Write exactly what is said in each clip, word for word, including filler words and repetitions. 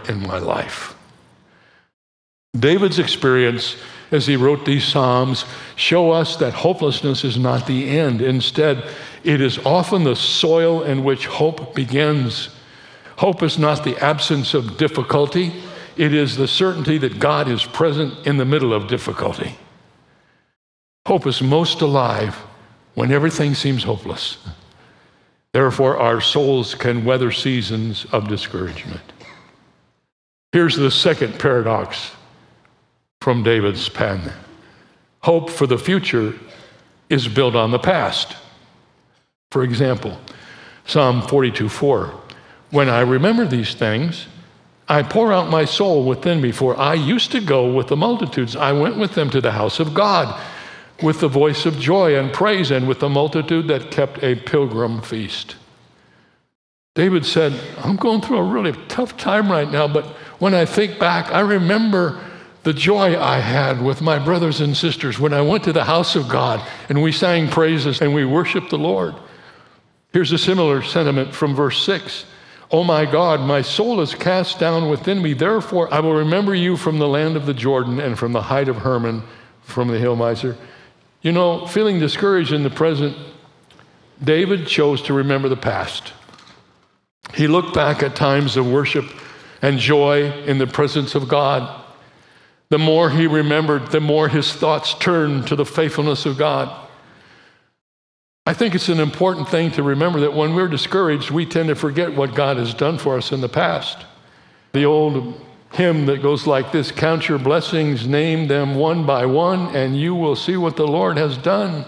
in my life. David's experience as he wrote these Psalms show us that hopelessness is not the end. Instead, it is often the soil in which hope begins. Hope is not the absence of difficulty. It is the certainty that God is present in the middle of difficulty. Hope is most alive when everything seems hopeless. Therefore, our souls can weather seasons of discouragement. Here's the second paradox from David's pen. Hope for the future is built on the past. For example, Psalm forty-two four, when I remember these things, I pour out my soul within me, for I used to go with the multitudes. I went with them to the house of God, with the voice of joy and praise, and with the multitude that kept a pilgrim feast. David said, I'm going through a really tough time right now, but when I think back, I remember the joy I had with my brothers and sisters when I went to the house of God and we sang praises and we worshiped the Lord. Here's a similar sentiment from verse six. Oh my God, my soul is cast down within me. Therefore, I will remember you from the land of the Jordan and from the height of Hermon, from the hill miser. You know, feeling discouraged in the present, David chose to remember the past. He looked back at times of worship and joy in the presence of God. The more he remembered, the more his thoughts turned to the faithfulness of God. I think it's an important thing to remember that when we're discouraged, we tend to forget what God has done for us in the past. The old hymn that goes like this, count your blessings, name them one by one, and you will see what the Lord has done.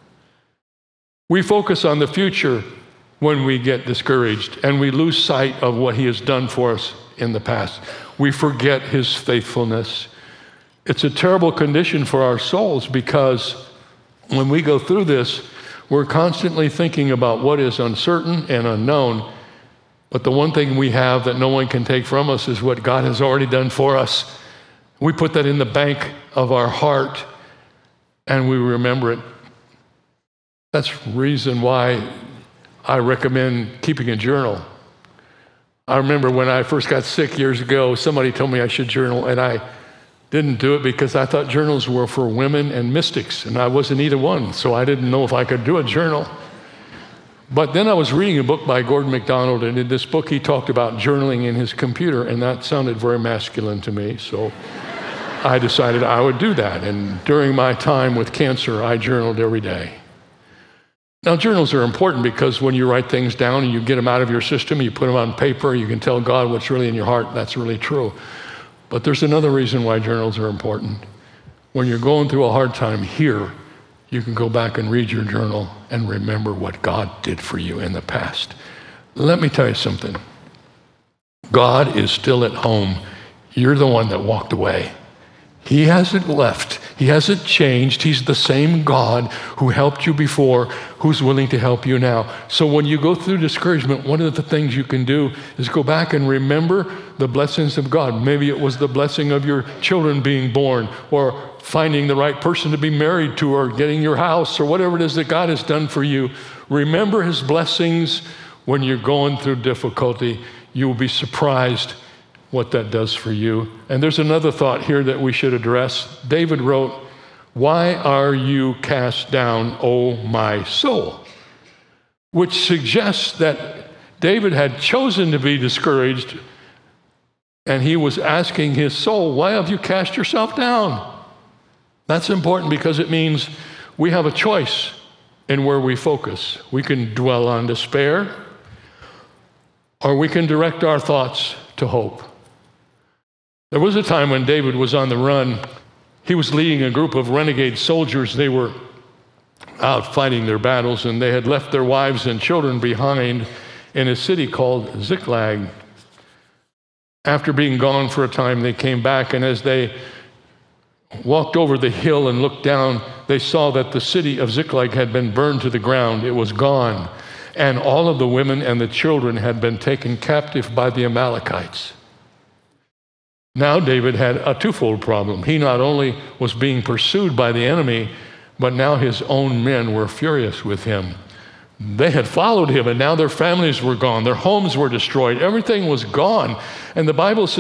We focus on the future when we get discouraged, and we lose sight of what he has done for us in the past. We forget his faithfulness. It's a terrible condition for our souls because when we go through this, we're constantly thinking about what is uncertain and unknown. But the one thing we have that no one can take from us is what God has already done for us. We put that in the bank of our heart and we remember it. That's the reason why I recommend keeping a journal. I remember when I first got sick years ago, somebody told me I should journal, and I didn't do it because I thought journals were for women and mystics, and I wasn't either one, so I didn't know if I could do a journal. But then I was reading a book by Gordon MacDonald, and in this book he talked about journaling in his computer, and that sounded very masculine to me, so I decided I would do that. And during my time with cancer, I journaled every day. Now, journals are important because when you write things down and you get them out of your system, you put them on paper, you can tell God what's really in your heart. That's really true. But there's another reason why journals are important. When you're going through a hard time here, you can go back and read your journal and remember what God did for you in the past. Let me tell you something. God is still at home. You're the one that walked away. He hasn't left. He hasn't changed. He's the same God who helped you before, who's willing to help you now. So when you go through discouragement, one of the things you can do is go back and remember the blessings of God. Maybe it was the blessing of your children being born, or finding the right person to be married to, or getting your house, or whatever it is that God has done for you. Remember his blessings when you're going through difficulty. You will be surprised what that does for you. And there's another thought here that we should address. David wrote, "Why are you cast down, O my soul?" Which suggests that David had chosen to be discouraged, and he was asking his soul, why have you cast yourself down? That's important because it means we have a choice in where we focus. We can dwell on despair, or we can direct our thoughts to hope. There was a time when David was on the run. He was leading a group of renegade soldiers. They were out fighting their battles, and they had left their wives and children behind in a city called Ziklag. After being gone for a time, they came back, and as they walked over the hill and looked down, they saw that the city of Ziklag had been burned to the ground. It was gone, and all of the women and the children had been taken captive by the Amalekites. Now David had a twofold problem. He not only was being pursued by the enemy, but now his own men were furious with him. They had followed him, and now their families were gone. Their homes were destroyed. Everything was gone. And the Bible says